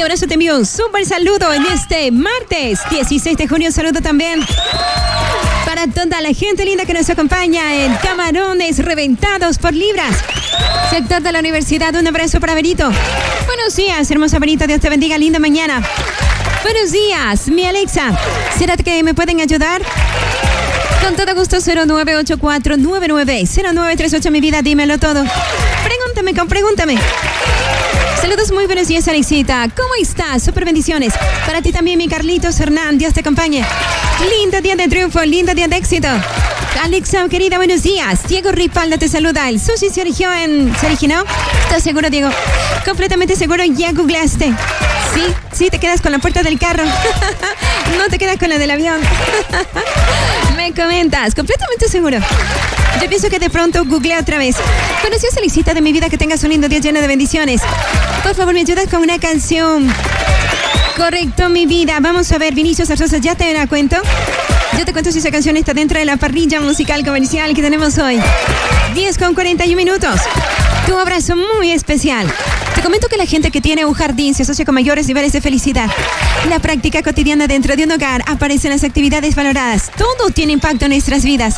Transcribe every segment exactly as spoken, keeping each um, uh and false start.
Por eso te envío un súper saludo en este martes dieciséis de junio. Saludo también para toda la gente linda que nos acompaña en Camarones Reventados por Libras, sector de la universidad. Un abrazo para Benito. Buenos días, hermosa Benito. Dios te bendiga. Linda mañana. Buenos días, mi Alexa. ¿Será que me pueden ayudar? Con todo gusto, cero nueve ocho cuatro nueve nueve cero nueve tres ocho, mi vida, dímelo todo. Pregúntame, con pregúntame. Saludos, muy buenos días, Alexita. ¿Cómo estás? Super bendiciones. Para ti también, mi Carlitos Hernán. Dios te acompañe. Lindo día de triunfo, lindo día de éxito. Alexa, querida, buenos días. Diego Ripalda te saluda. El sushi se originó en... ¿Se originó? ¿Estás seguro, Diego? Completamente seguro, ya googleaste. Sí, sí, te quedas con la puerta del carro. No te quedas con la del avión. Me comentas, completamente seguro. Yo pienso que de pronto googleé otra vez. Buenos días, Alexita, de mi vida, que tengas un lindo día lleno de bendiciones. Por favor, me ayudas con una canción. Correcto, mi vida. Vamos a ver, Vinicius Arzosa, ¿ya te la cuento? Yo te cuento si esa canción está dentro de la parrilla musical comercial que tenemos hoy. diez con cuarenta y un minutos. Tu abrazo muy especial. Te comento que la gente que tiene un jardín se asocia con mayores niveles de felicidad. La práctica cotidiana dentro de un hogar aparecen las actividades valoradas. Todo tiene impacto en nuestras vidas.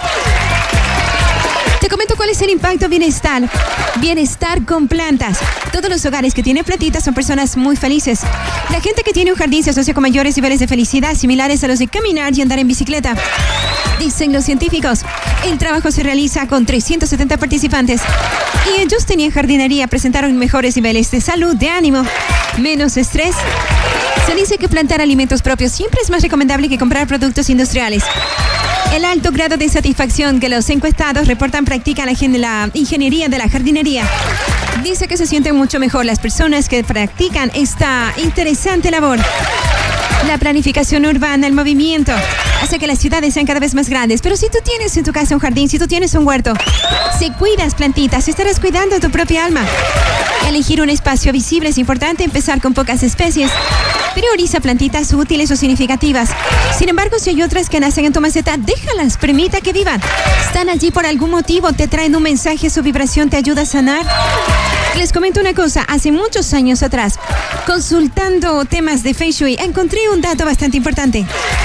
Te comento cuál es el impacto bienestar. Bienestar con plantas. Todos los hogares que tienen plantitas son personas muy felices. La gente que tiene un jardín se asocia con mayores niveles de felicidad similares a los de caminar y andar en bicicleta. Dicen los científicos, el trabajo se realiza con trescientos setenta participantes y ellos tenían jardinería, presentaron mejores niveles de salud, de ánimo, menos estrés. Se dice que plantar alimentos propios siempre es más recomendable que comprar productos industriales. El alto grado de satisfacción que los encuestados reportan practican la, la ingeniería de la jardinería. Dice que se sienten mucho mejor las personas que practican esta interesante labor. La planificación urbana, el movimiento, hace que las ciudades sean cada vez más grandes. Pero si tú tienes en tu casa un jardín, si tú tienes un huerto, si cuidas plantitas, estarás cuidando tu propia alma. Elegir un espacio visible es importante, empezar con pocas especies. Prioriza plantitas útiles o significativas. Sin embargo, si hay otras que nacen en tu maceta, déjalas, permita que vivan. Están allí por algún motivo, te traen un mensaje, su vibración te ayuda a sanar. Les comento una cosa, hace muchos años atrás, consultando temas de Feng Shui, encontré un dato bastante importante.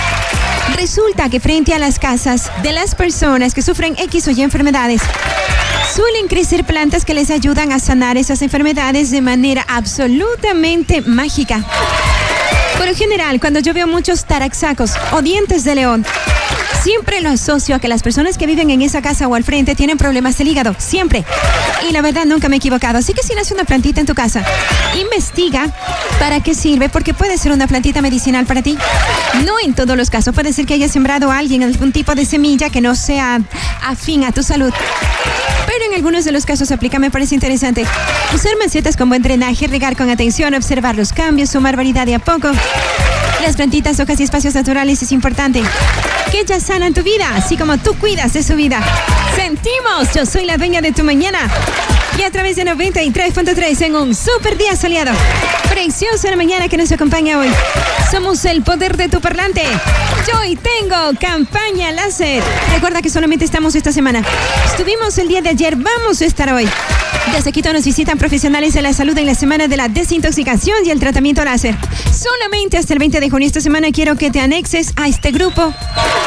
Resulta que frente a las casas de las personas que sufren X o Y enfermedades, suelen crecer plantas que les ayudan a sanar esas enfermedades de manera absolutamente mágica. Por lo general, cuando yo veo muchos taraxacos o dientes de león, siempre lo asocio a que las personas que viven en esa casa o al frente tienen problemas del hígado, siempre. Y la verdad, nunca me he equivocado. Así que si nace una plantita en tu casa, investiga para qué sirve, porque puede ser una plantita medicinal para ti. No en todos los casos, puede ser que haya sembrado a alguien algún tipo de semilla que no sea afín a tu salud. Pero en algunos de los casos aplica, me parece interesante. Usar macetas con buen drenaje, regar con atención, observar los cambios, sumar variedad de a poco. Las plantitas, hojas y espacios naturales es importante. Que ellas sanan tu vida, así como tú cuidas de su vida. Sentimos, yo soy la dueña de tu mañana. Y a través de noventa y tres punto tres en un super día soleado. Preciosa la mañana que nos acompaña hoy. Somos el poder de tu parlante. Yo hoy tengo campaña láser. Recuerda que solamente estamos esta semana. Estuvimos el día de ayer, vamos a estar hoy. Desde Quito nos visitan profesionales de la salud en la semana de la desintoxicación y el tratamiento láser. Solamente hasta el veinte de junio esta semana quiero que te anexes a este grupo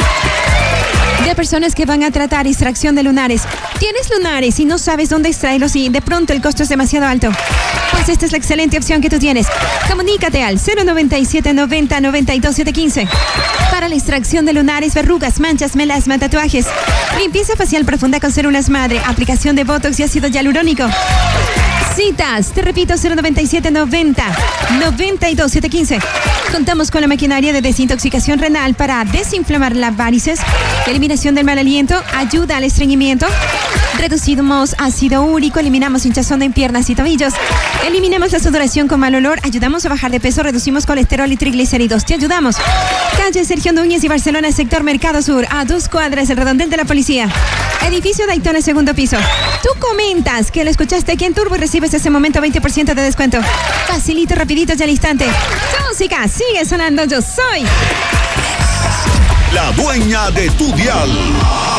de personas que van a tratar extracción de lunares. ¿Tienes lunares y no sabes dónde extraerlos y de pronto el costo es demasiado alto? Pues esta es la excelente opción que tú tienes. Comunícate al cero noventa y siete noventa noventa y dos setecientos quince para la extracción de lunares, verrugas, manchas, melasma, tatuajes, limpieza facial profunda con células madre, aplicación de botox y ácido hialurónico. Citas, te repito, cero noventa y siete noventa noventa y dos setecientos quince. Contamos con la maquinaria de desintoxicación renal para desinflamar las varices, eliminación del mal aliento, ayuda al estreñimiento, reducimos ácido úrico, eliminamos hinchazón en piernas y tobillos, eliminamos la sudoración con mal olor, ayudamos a bajar de peso, reducimos colesterol y triglicéridos. Te ayudamos. Calle Sergio Núñez y Barcelona, sector Mercado Sur, a dos cuadras del redondel de la policía. Edificio Daytona, segundo piso. Tú comentas que lo escuchaste aquí en Turbo y recibes ese momento veinte por ciento de descuento. Facilito, rapidito y al instante. Música sigue sonando. Yo soy la dueña de tu dial.